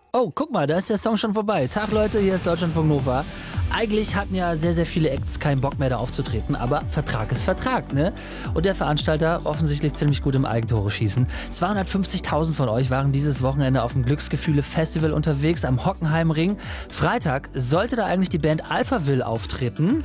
Oh, guck mal, da ist der Song schon vorbei. Tag Leute, hier ist Deutschlandfunk Nova. Eigentlich hatten ja sehr, sehr viele Acts keinen Bock mehr da aufzutreten, aber Vertrag ist Vertrag, ne? Und der Veranstalter offensichtlich ziemlich gut im Eigentore schießen. 250.000 von euch waren dieses Wochenende auf dem Glücksgefühle-Festival unterwegs am Hockenheimring. Freitag sollte da eigentlich die Band Alphaville auftreten.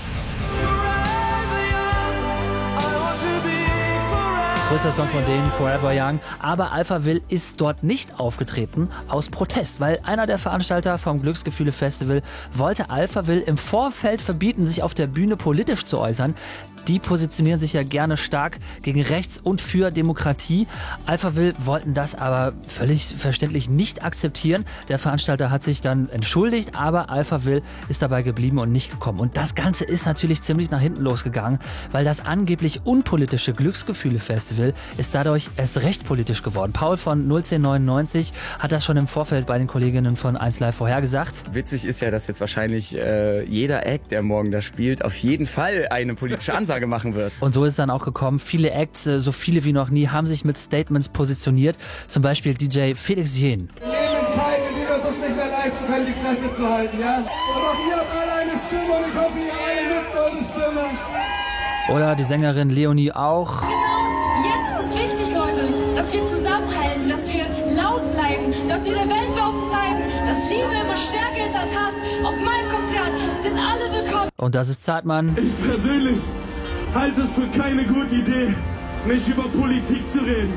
Größter Song von denen, Forever Young. Aber Alphaville ist dort nicht aufgetreten, aus Protest, weil einer der Veranstalter vom Glücksgefühle-Festival wollte Alphaville im Vorfeld verbieten, sich auf der Bühne politisch zu äußern. Die positionieren sich ja gerne stark gegen rechts und für Demokratie. Alphaville wollten das aber völlig verständlich nicht akzeptieren. Der Veranstalter hat sich dann entschuldigt, aber Alphaville ist dabei geblieben und nicht gekommen. Und das Ganze ist natürlich ziemlich nach hinten losgegangen, weil das angeblich unpolitische Glücksgefühle-Festival ist dadurch erst recht politisch geworden. Paul von 01099 hat das schon im Vorfeld bei den Kolleginnen von 1Live vorhergesagt. Witzig ist ja, dass jetzt wahrscheinlich jeder Act, der morgen da spielt, auf jeden Fall eine politische Ansage machen wird. Und so ist es dann auch gekommen. Viele Acts, so viele wie noch nie, haben sich mit Statements positioniert. Zum Beispiel DJ Felix Jähn. Wir leben in Zeiten, in denen wir es uns nicht mehr leisten können, die Fresse zu halten, ja? Und auch ihr habt alle eine Stimme und ich hoffe, ihr alle nutzt eure Stimme. Oder die Sängerin Leonie auch. Genau, jetzt ist es wichtig, Leute, dass wir zusammenhalten, dass wir laut bleiben, dass wir der Welt draußen zeigen, dass Liebe immer stärker ist als Hass. Auf meinem Konzert sind alle willkommen. Und das ist Zartmann. Ich persönlich halte es für keine gute Idee, nicht über Politik zu reden.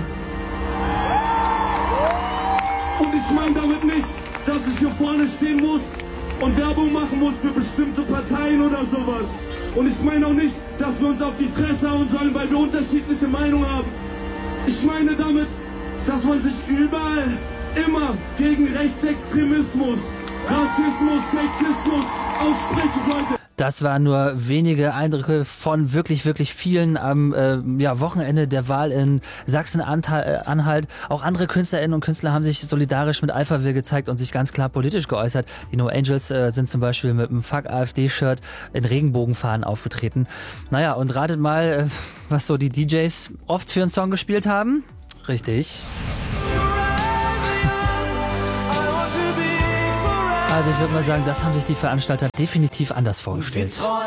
Und ich meine damit nicht, dass ich hier vorne stehen muss und Werbung machen muss für bestimmte Parteien oder sowas. Und ich meine auch nicht, dass wir uns auf die Fresse hauen sollen, weil wir unterschiedliche Meinungen haben. Ich meine damit, dass man sich überall immer gegen Rechtsextremismus, Rassismus, Sexismus aussprechen sollte. Das waren nur wenige Eindrücke von wirklich, wirklich vielen am Wochenende der Wahl in Sachsen-Anhalt. Auch andere Künstlerinnen und Künstler haben sich solidarisch mit Alphaville gezeigt und sich ganz klar politisch geäußert. Die No Angels sind zum Beispiel mit einem Fuck AfD-Shirt in Regenbogenfahnen aufgetreten. Naja, und ratet mal, was so die DJs oft für einen Song gespielt haben. Richtig. Also ich würde mal sagen, das haben sich die Veranstalter definitiv anders vorgestellt.